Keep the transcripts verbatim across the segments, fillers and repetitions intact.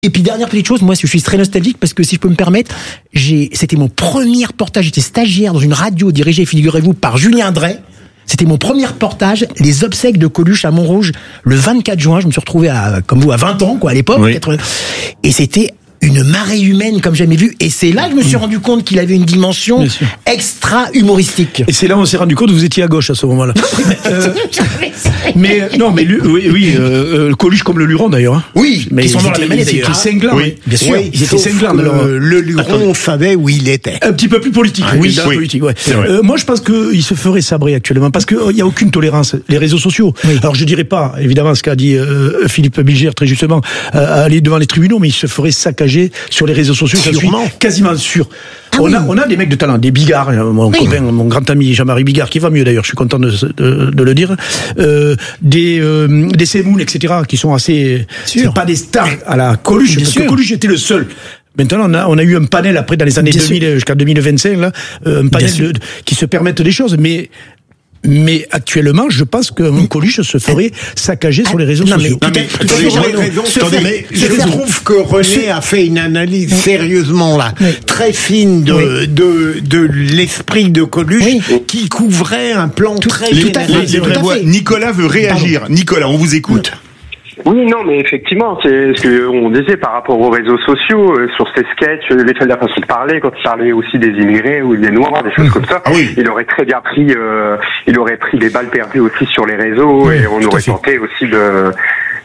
Et puis dernière petite chose, moi je suis très nostalgique parce que si je peux me permettre, j'ai, c'était mon premier reportage, j'étais stagiaire dans une radio dirigée, figurez-vous, par Julien Drey. C'était mon premier reportage, les obsèques de Coluche à Montrouge, le vingt-quatre juin. Je me suis retrouvé à, comme vous, à vingt ans, quoi, à l'époque. Oui. quatre-vingts Et c'était une marée humaine comme jamais vu. Et c'est là que je me suis rendu compte qu'il avait une dimension extra humoristique. Et c'est là où on s'est rendu compte que vous étiez à gauche à ce moment-là. euh, mais non, mais lui, oui, oui euh, euh, Coluche comme le Luron d'ailleurs. Hein. Oui, mais ils sont ils morts la étaient, même année ils étaient d'ailleurs. cinglants, Oui. oui. Bien sûr, Oui, ils étaient cinglants. Alors, le, le Luron, on savait où il était. un petit peu plus politique, Ah, oui, oui, oui. politique, ouais. C'est vrai. Euh, moi, je pense qu'il se ferait sabrer actuellement parce qu'il n'y a aucune tolérance. Les réseaux sociaux. Oui. Alors, je dirais pas, évidemment, ce qu'a dit euh, Philippe Bilger très justement, euh, aller devant les tribunaux, mais il se ferait saccager sur les réseaux sociaux. Je suis Sûrement. quasiment sûr. Ah on oui. a, on a des mecs de talent, des Bigard, mon Oui. copain, mon grand ami Jean-Marie Bigard, qui va mieux d'ailleurs. Je suis content de, de, de le dire. Euh, des, euh, des Semoun, et cetera, qui sont assez, c'est pas des stars à la Coluche, Bien parce sûr. que Coluche était le seul. Maintenant, on a, on a eu un panel après dans les années Bien deux mille sûr. jusqu'à deux mille vingt-cinq, là, euh, un panel sûr. de, de- qui se permettent des choses, mais. Mais actuellement, je pense qu'un Coluche se ferait saccager sur les réseaux Non, mais sociaux. tout à- mais tout à attendez, fait, j'aurais Renaud. raison. Se Attendez, faire- mais se je faire- trouve que René a fait une analyse sérieusement là, Oui. très fine de, Oui. de, de l'esprit de Coluche Oui. qui couvrait un plan très tout Les, à fait. général. les- les tout vraies à voix. fait. Nicolas veut réagir. Nicolas, on vous écoute. Oui, non, mais effectivement, c'est ce qu'on disait par rapport aux réseaux sociaux, euh, sur ses sketchs, euh, les la façon de parler, quand il parlait aussi des immigrés ou des noirs, des choses comme ça. Ah oui. Il aurait très bien pris, euh, il aurait pris des balles perdues aussi sur les réseaux et on tout à aurait fait. tenté aussi de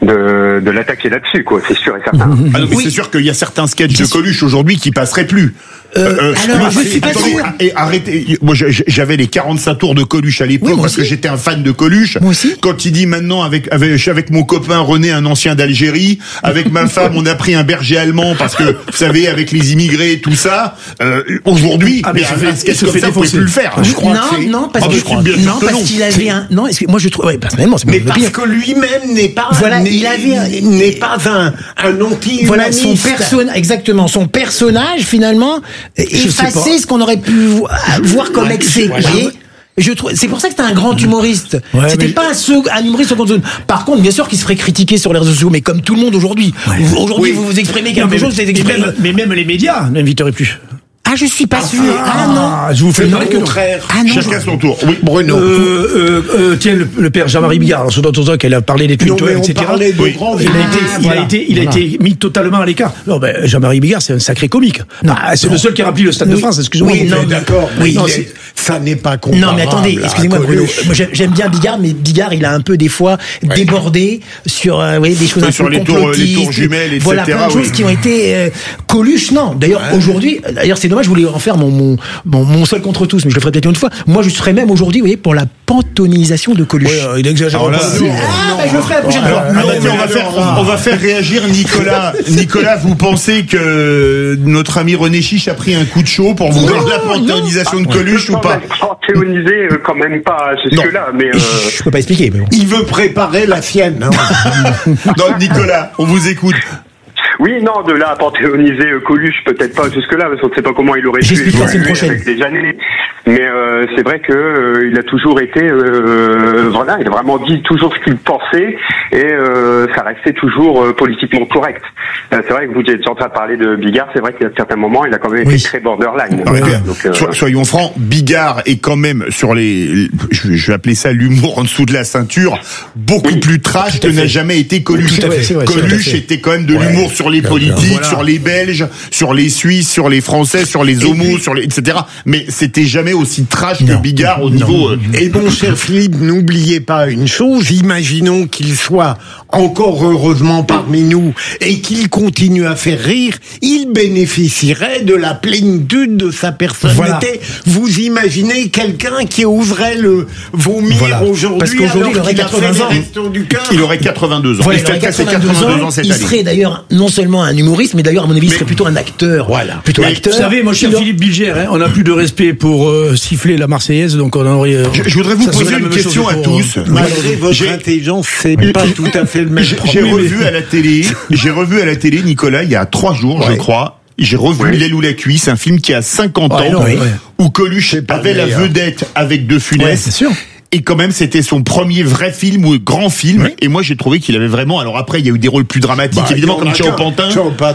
de, de l'attaquer là-dessus, quoi. C'est sûr et certain. Ah non, mais Oui. c'est sûr qu'il y a certains sketchs de Coluche aujourd'hui qui passeraient plus. Euh, alors, moi, je suis pas attendez, sûr. Et arrêtez. Moi, je- je- j'avais les quarante-cinq tours de Coluche à l'époque Oui, moi parce que aussi. j'étais un fan de Coluche. Moi aussi. Quand il dit maintenant avec avec, je suis avec mon copain René, un ancien d'Algérie, avec ma femme, on a pris un berger allemand parce que vous savez, avec les immigrés, tout ça. Euh, aujourd'hui, Ah, mais mais il se un fait- sketch il se comme fait ça, vous pouvez défoncer. plus le faire. Je crois non, que c'est- non, parce Ah, que je crois bien sûr non, que parce non. qu'il avait un, non, est-ce que- moi je trouve, ouais, personnellement, c'est Mais mon parce opinion. que lui-même n'est pas, Voilà, n'est, il avait un- n'est pas un, un anti-humaniste. Voilà, son personnage, exactement, son personnage, finalement, effaçait ce qu'on aurait pu vo- voir comme excès, vous voyez. Je trouve, c'est pour ça que c'était un grand humoriste. Ouais, C'était mais- pas un, sec- un humoriste second zone. Par contre, bien sûr qu'il se ferait critiquer sur les réseaux sociaux, mais comme tout le monde aujourd'hui. Vous- Aujourd'hui, Oui. vous vous exprimez Non, quelque mais, chose, c'est mais exprimé. même, mais même les médias n'inviteraient plus. Ah, je suis pas sûr. Ah, non. Ah, je vous fais Le parler que non. contraire. Ah non. Chacun son tour. Oui, Bruno. Euh, euh, euh, tiens, le, le père Jean-Marie Bigard, alors, ce dont on qu'elle a parlé des Non, Twitter, mais on et cetera. parlait de Oui. grands Il a été, Ah, il voilà. a été, il a Voilà. été mis totalement à l'écart. Non, ben, Jean-Marie Bigard, c'est un sacré comique. Non, c'est le seul qui a rempli le Stade de Oui. France, excusez-moi. Oui, mon non, frère. Mais d'accord, Oui, mais non, il c'est- est- ça n'est pas comparable. Non, mais attendez, à excusez-moi, Bruno. Coluche. Moi, j'aime- j'aime bien Bigard, mais Bigard, il a un peu, des fois, débordé sur, euh, vous voyez, des choses Oui, un sur peu les tours- complotistes. les tours jumelles, et Voilà, cetera, plein de choses oui. qui ont été, euh, Coluche, non. D'ailleurs, aujourd'hui, d'ailleurs, c'est dommage, je voulais en faire mon, mon, mon, mon seul contre tous, mais je le ferai peut-être une autre fois. Moi, je serais même aujourd'hui, vous voyez, pour la pantoninisation de Coluche. Ouais, euh, il exagère Alors là, pas. c'est- Ah, bah, je le ferai la prochaine fois. Ah bah Non, tiens, on mais va faire, alors, on va faire réagir Nicolas. Nicolas, vous pensez que notre ami René Chiche a pris un coup de chaud pour vous voir la panthéonisation de Coluche ou pas? Panthéoniser, euh, quand même pas jusque-là, mais euh, Je peux pas expliquer, mais bon. Il veut préparer la sienne. hein. Non, Nicolas, on vous écoute. oui, non, de là à panthéoniser euh, Coluche, peut-être pas jusque-là, parce qu'on ne sait pas comment il aurait pu J'explique la semaine évoluer prochaine. avec les années. Mais euh, c'est vrai que euh, il a toujours été, euh, voilà, il a vraiment dit toujours ce qu'il pensait et euh, ça restait toujours euh, politiquement correct. Euh, c'est vrai que vous êtes en train de parler de Bigard, c'est vrai qu'à certains moments, il a quand même Oui. été très borderline. Ouais, Voilà. bien. Donc, euh, So- soyons francs, Bigard est quand même sur les, je je vais appeler ça l'humour en dessous de la ceinture, beaucoup Oui. plus trash que n'a jamais été Coluche. Tout à fait, c'est vrai, c'est Coluche tout à fait. était quand même de l'humour sur les politiques, Voilà. sur les Belges, sur les Suisses, sur les Français, sur les homos, sur les, et cetera. Mais c'était jamais aussi trash que Bigard au niveau. euh, Et mon cher Philippe, n'oubliez pas une chose, imaginons qu'il soit encore heureusement parmi nous et qu'il continue à faire rire, il bénéficierait de la plénitude de sa personnalité. Voilà. Vous imaginez quelqu'un qui oserait le vomir Voilà. aujourd'hui Parce qu'aujourd'hui, il alors aurait qu'il a fait quatre-vingts ans. les Restos du Cœur. Il aurait quatre-vingt-deux ans. Voilà, il il aurait fêterait ses quatre-vingt-deux ans, cette il année. serait d'ailleurs non seulement un humoriste, mais d'ailleurs, à mon avis, il serait plutôt un acteur. Voilà. Plutôt Mais acteur. Vous savez, mon cher Il a- Philippe Bilger, hein, on n'a plus de respect pour euh, siffler la Marseillaise, donc on aurait. euh, Je, je voudrais vous ça serait poser la une même question chose à pour, tous. euh, Malgré votre J'ai- intelligence, c'est pas tout à fait le même J'ai j'ai problème. revu à la télé, j'ai revu à la télé, Nicolas, il y a trois jours, je Ouais. crois. J'ai revu Oui. L'aile ou la cuisse, un film qui a cinquante Ouais, ans, non, ouais. où Coluche pas avait le la meilleur. vedette avec De Funès. Ouais, c'est sûr. Et quand même, c'était son premier vrai film ou grand film. Et moi, j'ai trouvé qu'il avait vraiment. Alors après, il y a eu des rôles plus dramatiques, Bah, évidemment, il y en comme a Ciao qu'un. Pantin. Ciao Pantin.